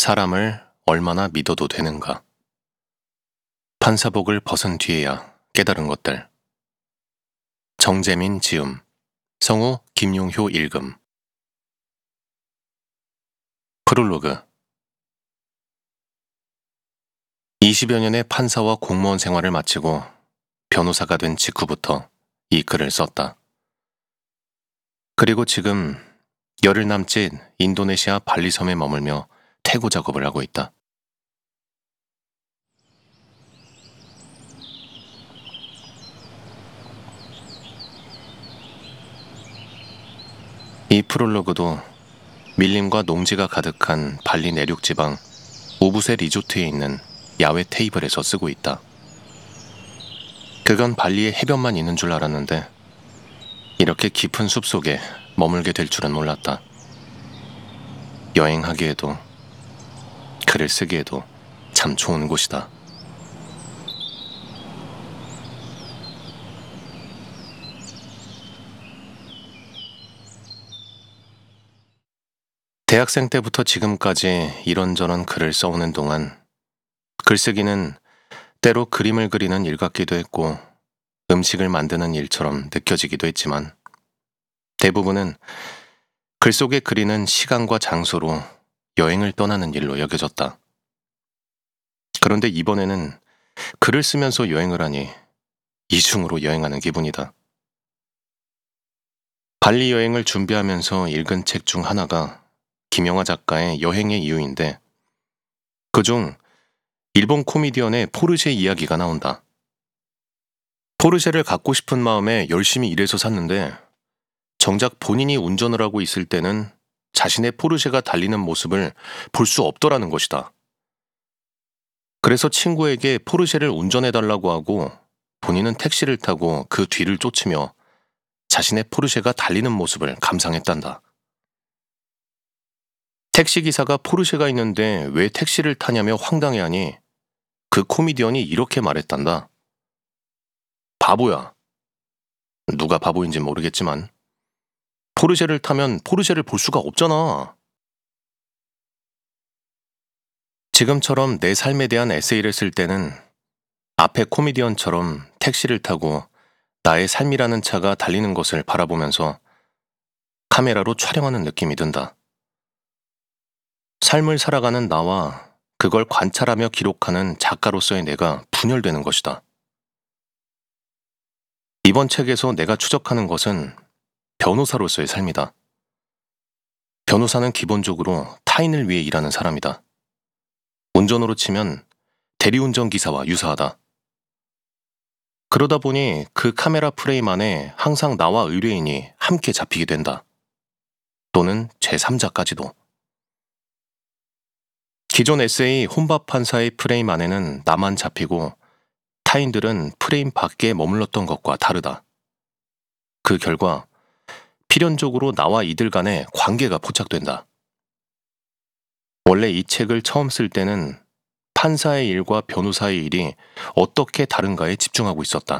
사람을 얼마나 믿어도 되는가. 판사복을 벗은 뒤에야 깨달은 것들. 정재민 지음, 성우 김용효 읽음. 프롤로그. 20여 년의 판사와 공무원 생활을 마치고 변호사가 된 직후부터 이 글을 썼다. 그리고 지금 열흘 남짓 인도네시아 발리섬에 머물며 퇴고 작업을 하고 있다. 이 프롤로그도 밀림과 농지가 가득한 발리 내륙 지방 우붓의 리조트에 있는 야외 테이블에서 쓰고 있다. 그건 발리의 해변만 있는 줄 알았는데 이렇게 깊은 숲속에 머물게 될 줄은 몰랐다. 여행하기에도 글을 쓰기에도 참 좋은 곳이다. 대학생 때부터 지금까지 이런저런 글을 써오는 동안 글쓰기는 때로 그림을 그리는 일 같기도 했고 음식을 만드는 일처럼 느껴지기도 했지만 대부분은 글 속에 그리는 시간과 장소로 여행을 떠나는 일로 여겨졌다. 그런데 이번에는 글을 쓰면서 여행을 하니 이중으로 여행하는 기분이다. 발리 여행을 준비하면서 읽은 책 중 하나가 김영하 작가의 여행의 이유인데 그중 일본 코미디언의 포르쉐 이야기가 나온다. 포르쉐를 갖고 싶은 마음에 열심히 일해서 샀는데 정작 본인이 운전을 하고 있을 때는 자신의 포르쉐가 달리는 모습을 볼 수 없더라는 것이다. 그래서 친구에게 포르쉐를 운전해달라고 하고 본인은 택시를 타고 그 뒤를 쫓으며 자신의 포르쉐가 달리는 모습을 감상했단다. 택시기사가 포르쉐가 있는데 왜 택시를 타냐며 황당해하니 그 코미디언이 이렇게 말했단다. 바보야. 누가 바보인지 모르겠지만 포르쉐를 타면 포르쉐를 볼 수가 없잖아. 지금처럼 내 삶에 대한 에세이를 쓸 때는 앞에 코미디언처럼 택시를 타고 나의 삶이라는 차가 달리는 것을 바라보면서 카메라로 촬영하는 느낌이 든다. 삶을 살아가는 나와 그걸 관찰하며 기록하는 작가로서의 내가 분열되는 것이다. 이번 책에서 내가 추적하는 것은 변호사로서의 삶이다. 변호사는 기본적으로 타인을 위해 일하는 사람이다. 운전으로 치면 대리운전 기사와 유사하다. 그러다 보니 그 카메라 프레임 안에 항상 나와 의뢰인이 함께 잡히게 된다. 또는 제3자까지도. 기존 에세이 혼밥 판사의 프레임 안에는 나만 잡히고 타인들은 프레임 밖에 머물렀던 것과 다르다. 그 결과 필연적으로 나와 이들 간의 관계가 포착된다. 원래 이 책을 처음 쓸 때는 판사의 일과 변호사의 일이 어떻게 다른가에 집중하고 있었다.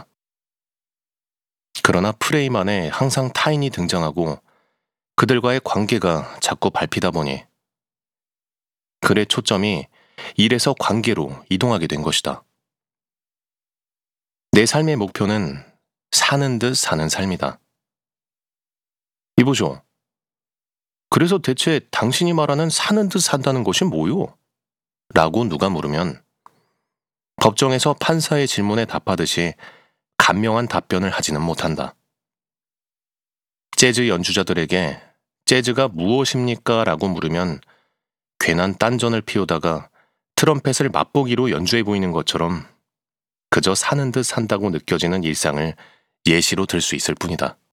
그러나 프레임 안에 항상 타인이 등장하고 그들과의 관계가 자꾸 밟히다 보니 글의 초점이 일에서 관계로 이동하게 된 것이다. 내 삶의 목표는 사는 듯 사는 삶이다. 이보쇼. 그래서 대체 당신이 말하는 사는 듯 산다는 것이 뭐요? 라고 누가 물으면 법정에서 판사의 질문에 답하듯이 간명한 답변을 하지는 못한다. 재즈 연주자들에게 재즈가 무엇입니까? 라고 물으면 괜한 딴전을 피우다가 트럼펫을 맛보기로 연주해 보이는 것처럼 그저 사는 듯 산다고 느껴지는 일상을 예시로 들 수 있을 뿐이다.